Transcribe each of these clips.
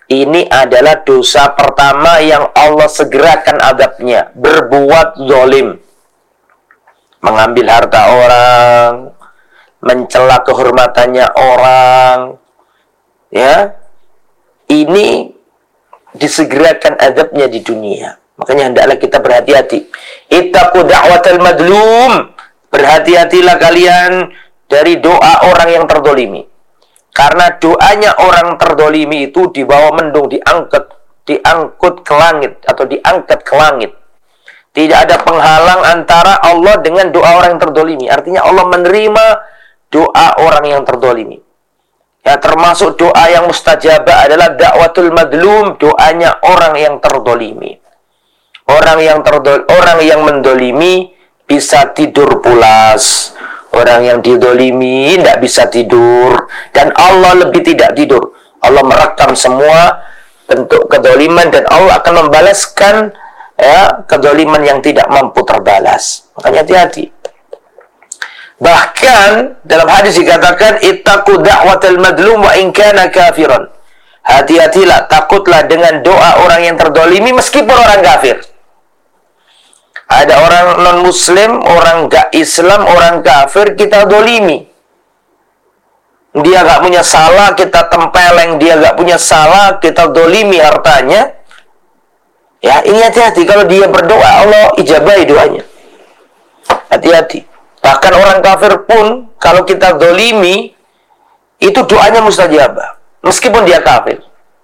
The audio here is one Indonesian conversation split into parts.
Ini adalah dosa pertama yang Allah segerakan azabnya, berbuat zalim. Mengambil harta orang, mencela kehormatannya orang, ya. Ini disegerakan azabnya di dunia. Makanya hendaklah kita berhati-hati. Ittaqu da'watal madlum. Berhati-hatilah kalian dari doa orang yang terdolimi. Karena doanya orang terdolimi itu dibawa mendung, diangkut ke langit atau diangkat ke langit. Tidak ada penghalang antara Allah dengan doa orang yang terdolimi. Artinya Allah menerima doa orang yang terdolimi. Ya, termasuk doa yang mustajabah adalah da'watul madlum, doanya orang yang terdolimi. Orang yang mendolimi bisa tidur pulas. Orang yang didolimi tidak bisa tidur. Dan Allah lebih tidak tidur. Allah merekam semua bentuk kedoliman. Dan Allah akan membalaskan kedoliman yang tidak mampu terbalas. Makanya hati-hati. Bahkan dalam hadis dikatakan, ittaqu da'watal madlum wa in kana kafiran. Hati-hatilah, takutlah dengan doa orang yang terdolimi meskipun orang kafir. Ada orang non-muslim, orang gak Islam, orang kafir, kita dolimi. Dia gak punya salah, kita tempeleng. Dia gak punya salah, kita dolimi hartanya. Ya, ini hati-hati. Kalau dia berdoa, Allah ijabahi doanya. Hati-hati. Bahkan orang kafir pun, kalau kita dolimi, itu doanya mustajabah. Meskipun dia kafir.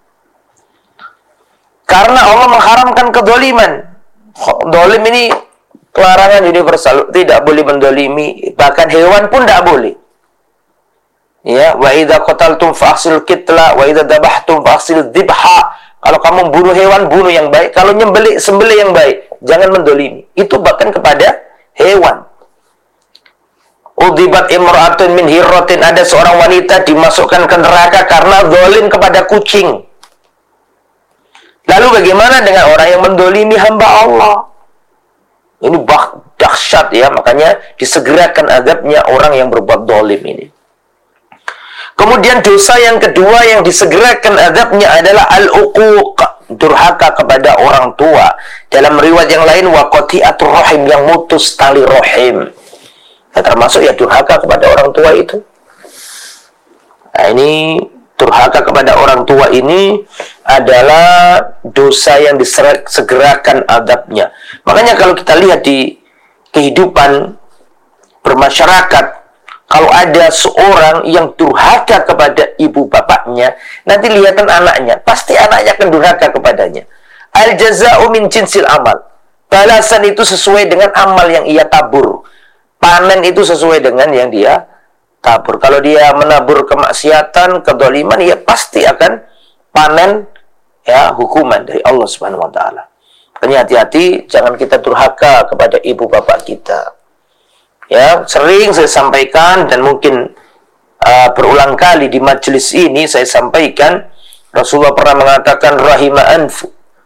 Karena Allah mengharamkan kedoliman. Dolim ini larangan universal, tidak boleh mendolimi, bahkan hewan pun tidak boleh. Ya, wa idza qataltum fa'sil kitla wa idza dabahtum fa'sil dzibha. Kalau kamu bunuh hewan, bunuh yang baik. Kalau sembelih yang baik, jangan mendolimi. Itu bahkan kepada hewan. Udibat imra'atun min hirratin, ada seorang wanita dimasukkan ke neraka karena zalim kepada kucing. Lalu bagaimana dengan orang yang mendolimi hamba Allah? Ini dahsyat ya, makanya disegerakan azabnya orang yang berbuat zalim ini. Kemudian dosa yang kedua yang disegerakan azabnya adalah al-uquq, durhaka kepada orang tua. Dalam riwayat yang lain wa qati'atur rahim, yang mutus tali rahim. Nah, termasuk ya durhaka kepada orang tua itu. Nah, ini durhaka kepada orang tua ini adalah dosa yang disegerakan azabnya. Makanya kalau kita lihat di kehidupan bermasyarakat, kalau ada seorang yang durhaka kepada ibu bapaknya, nanti lihatan anaknya, pasti anaknya akan durhaka kepadanya. Al-jaza'u min jinsil amal. Balasan itu sesuai dengan amal yang ia tabur. Panen itu sesuai dengan yang dia tabur. Kalau dia menabur kemaksiatan, kedoliman, ya pasti akan panen ya hukuman dari Allah Subhanahu wa taala. Makanya hati-hati, jangan kita durhaka kepada ibu bapak kita. Ya, sering saya sampaikan dan mungkin berulang kali di majelis ini saya sampaikan, Rasulullah pernah mengatakan rahima anfu.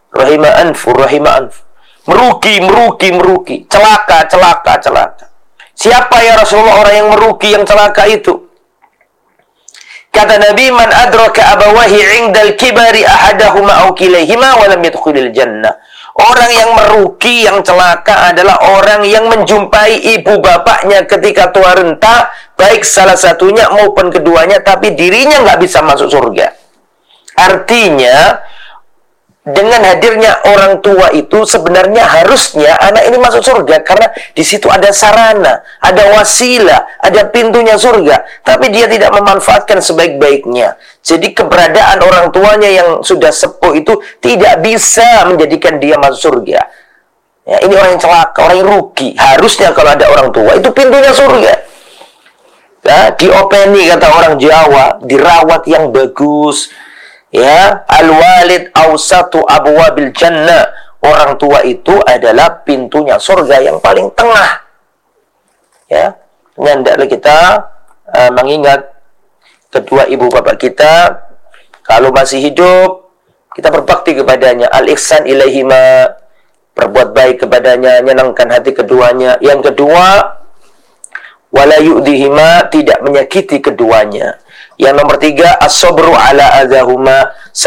Merugi, celaka. Siapa ya Rasulullah orang yang merugi, yang celaka itu? Kata Nabi, man adraka abawahi 'indal kibari ahadahuma aw kilaihima wa lam yadkhulil jannah. Orang yang merugi, yang celaka adalah orang yang menjumpai ibu bapaknya ketika tua renta, baik salah satunya maupun keduanya, tapi dirinya nggak bisa masuk surga. Artinya, dengan hadirnya orang tua itu sebenarnya harusnya anak ini masuk surga, karena di situ ada sarana, ada wasilah, ada pintunya surga, tapi dia tidak memanfaatkan sebaik-baiknya. Jadi keberadaan orang tuanya yang sudah sepuh itu tidak bisa menjadikan dia masuk surga. Ya, ini orang yang celaka, orang yang rugi. Harusnya kalau ada orang tua itu pintunya surga. Ya, diopeni kata orang Jawa, dirawat yang bagus. Ya, al-walid awsatu abwabil jannah. Orang tua itu adalah pintunya surga yang paling tengah. Ya, hendaklah kita mengingat kedua ibu bapak kita. Kalau masih hidup, kita berbakti kepadanya, al-ihsan ilaihima, berbuat baik kepadanya, menyenangkan hati keduanya. Yang kedua, wala yu'dihima, tidak menyakiti keduanya. Yang nomor tiga, as-sabru ala adahuma,